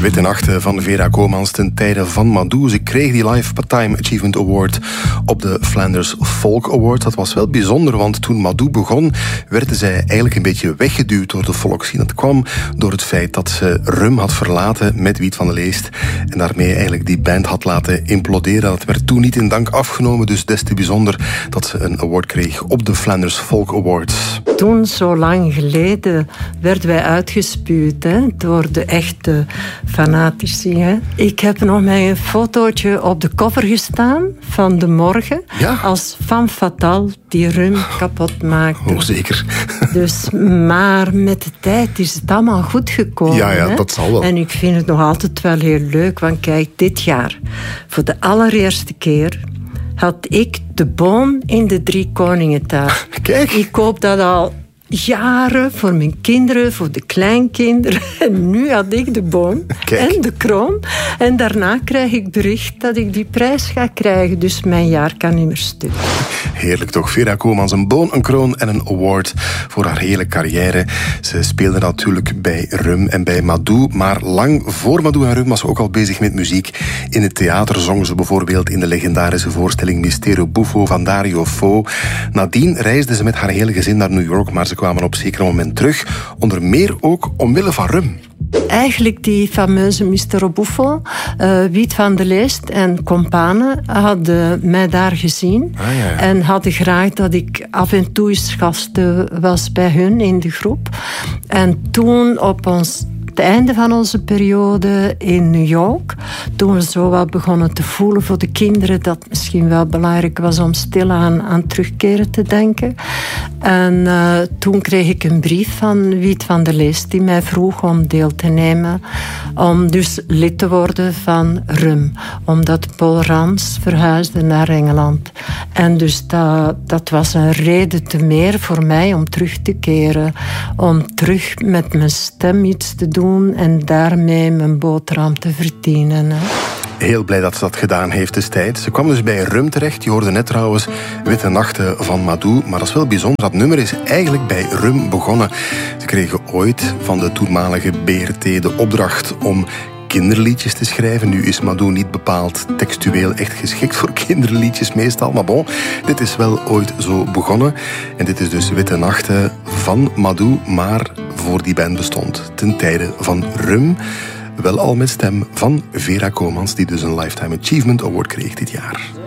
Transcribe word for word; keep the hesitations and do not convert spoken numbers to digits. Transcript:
Witte Nachten van Vera Komans ten tijde van Madou. Ze kreeg die Lifetime Achievement Award op de Flanders Folk Award. Dat was wel bijzonder, want toen Madou begon, werd zij eigenlijk een beetje weggeduwd door de volksscene. Dat kwam door het feit dat ze Rum had verlaten met Wiet van de Leest en daarmee eigenlijk die band had laten imploderen. Dat werd toen niet in dank afgenomen, dus des te bijzonder dat ze een award kreeg op de Flanders Folk Awards. Toen, zo lang geleden, werden wij uitgespuwd hè, door de echte fanatici. Hè. Ik heb nog met een fotootje op de cover gestaan van De Morgen. Ja? Als femme fatale die Rum kapot maakte. Oh, zeker. Dus, maar met de tijd is het allemaal goed gekomen. Ja, ja, hè. dat zal wel. En ik vind het nog altijd wel heel leuk. Want kijk, dit jaar, voor de allereerste keer, had ik de boom in de Drie Koningentuin. Kijk. Ik koop dat al jaren voor mijn kinderen, voor de kleinkinderen. En nu had ik de boom Kijk. en de kroon. En daarna krijg ik bericht dat ik die prijs ga krijgen. Dus mijn jaar kan niet meer stuk. Heerlijk toch. Vera Komans, een boon, een kroon en een award voor haar hele carrière. Ze speelde natuurlijk bij Rum en bij Madou, maar lang voor Madou en Rum was ze ook al bezig met muziek. In het theater zong ze bijvoorbeeld in de legendarische voorstelling Mistero Buffo van Dario Fo. Nadien reisde ze met haar hele gezin naar New York, maar ze kwamen op zeker moment terug, onder meer ook omwille van Rum. Eigenlijk die fameuze mister Buffo, uh, Wiet van de Leest en companen hadden mij daar gezien. Ah, ja, ja. En hadden graag dat ik af en toe eens gasten was bij hun in de groep. En toen op ons... het einde van onze periode in New York, toen we zo wat begonnen te voelen voor de kinderen, dat het misschien wel belangrijk was om stilaan aan terugkeren te denken. En uh, toen kreeg ik een brief van Wiet van der Leest die mij vroeg om deel te nemen, om dus lid te worden van Rum, omdat Paul Rans verhuisde naar Engeland. En dus dat, dat was een reden te meer voor mij om terug te keren, om terug met mijn stem iets te doen en daarmee mijn boterham te verdienen. Hè. Heel blij dat ze dat gedaan heeft destijds. Ze kwam dus bij Rum terecht. Je hoorde net trouwens Witte Nachten van Madou. Maar dat is wel bijzonder. Dat nummer is eigenlijk bij Rum begonnen. Ze kregen ooit van de toenmalige B R T de opdracht om kinderliedjes te schrijven. Nu is Madou niet bepaald textueel echt geschikt voor kinderliedjes meestal. Maar bon, dit is wel ooit zo begonnen. En dit is dus Witte Nachten van Madou, maar voor die band bestond ten tijde van Rum. Wel al met stem van Vera Komans, die dus een Lifetime Achievement Award kreeg dit jaar.